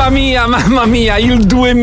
mamma mia, il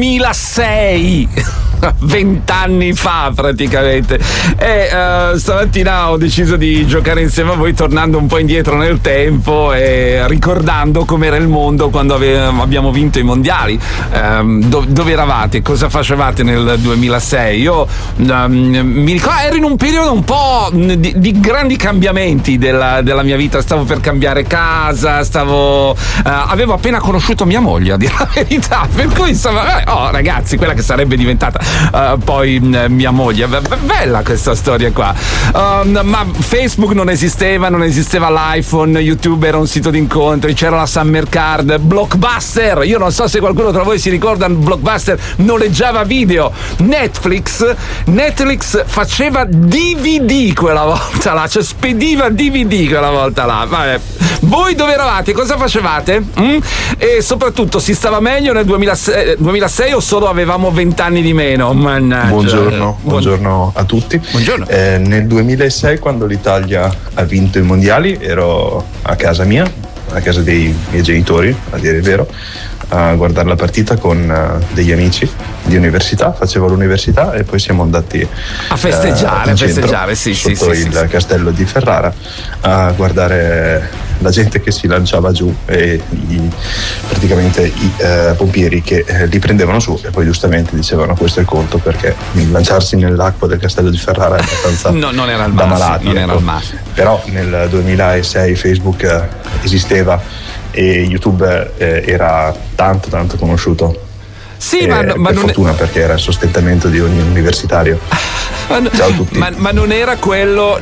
2006. 20 anni fa praticamente. E stamattina ho deciso di giocare insieme a voi, tornando un po' indietro nel tempo e ricordando com'era il mondo quando abbiamo vinto i mondiali. Dove eravate? Cosa facevate nel 2006? Io mi ricordo, ero in un periodo un po' di grandi cambiamenti della mia vita. Stavo per cambiare casa, avevo appena conosciuto mia moglie, a dire la verità, per cui ragazzi, quella che sarebbe diventata poi mia moglie. Bella questa storia qua. Ma Facebook non esisteva l'iPhone, YouTube era un sito di incontri, c'era la Summer Card, Blockbuster, io non so se qualcuno tra voi si ricorda, Blockbuster noleggiava video, Netflix faceva DVD quella volta là, cioè spediva DVD quella volta là. Vabbè. Voi dove eravate? Cosa facevate? E soprattutto, si stava meglio nel 2006 o solo avevamo 20 anni di meno? Mannaggia. Buongiorno a tutti. Buongiorno. Nel 2006, quando l'Italia ha vinto i mondiali, ero a casa mia, a casa dei miei genitori, a dire il vero, a guardare la partita con degli amici di università. Facevo l'università e poi siamo andati a festeggiare, sotto il castello di Ferrara, a guardare la gente che si lanciava giù e praticamente i pompieri che li prendevano su e poi giustamente dicevano: questo è il conto, perché lanciarsi nell'acqua del castello di Ferrara è abbastanza non era il da massimo, malati. non era il massimo. Però nel 2006 Facebook esisteva e YouTube era tanto conosciuto. Sì, per fortuna, perché era il sostentamento di ogni universitario. Ciao a tutti. Ma non era quello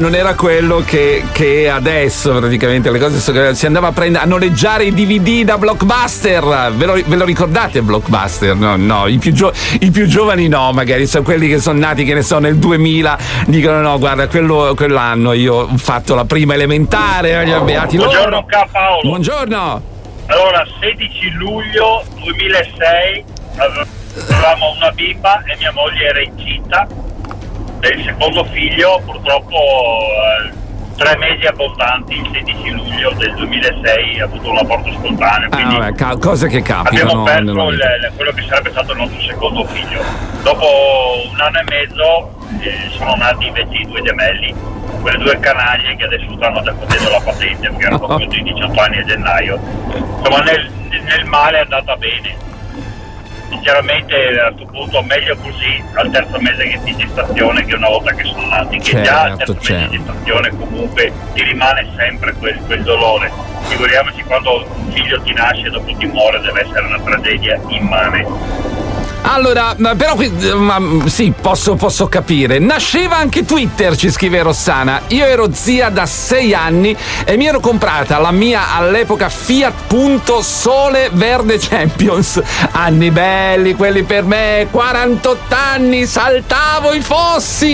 che adesso praticamente le cose si andava a noleggiare i DVD da Blockbuster. Ve lo ricordate Blockbuster? No, i più giovani no, magari sono quelli che sono nati, che ne so, nel 2000, dicono no, guarda, quell'anno io ho fatto la prima elementare, beati loro. Buongiorno Paolo. Buongiorno. Allora, 16 luglio 2006 avevamo una bimba e mia moglie era incinta del secondo figlio. Purtroppo 3 mesi abbondanti, il 16 luglio del 2006 ha avuto un aborto spontaneo, quindi cose che capitano. Abbiamo perso quello che sarebbe stato il nostro secondo figlio. Dopo un anno e mezzo sono nati invece i 2 gemelli, quelle 2 canaglie che adesso stanno già facendo la patente, perché hanno compiuto i 18 anni a gennaio. Insomma, nel male è andata bene. Sinceramente a questo punto meglio così al terzo mese di gestazione che una volta che sono nati, che già al terzo mese di gestazione comunque ti rimane sempre quel dolore. Figuriamoci quando un figlio ti nasce e dopo ti muore, deve essere una tragedia immane. Allora, però sì, posso capire. Nasceva anche Twitter, ci scrive Rossana. Io ero zia da 6 anni e mi ero comprata la mia all'epoca Fiat Punto Sole Verde Champions. Anni belli quelli per me, 48 anni, saltavo i fossi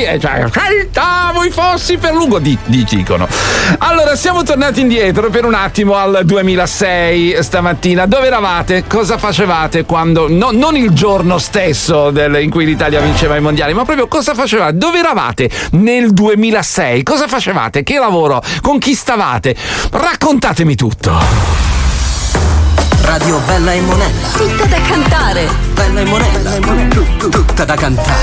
per lungo, dicono. Allora, siamo tornati indietro per un attimo al 2006 stamattina. Dove eravate? Cosa facevate quando, non il giorno stesso in cui l'Italia vinceva i mondiali, ma proprio cosa facevate? Dove eravate nel 2006? Cosa facevate? Che lavoro? Con chi stavate? Raccontatemi tutto. Radio Bella e Monella. Tutta da cantare. Bella e Monella. Tutta da cantare.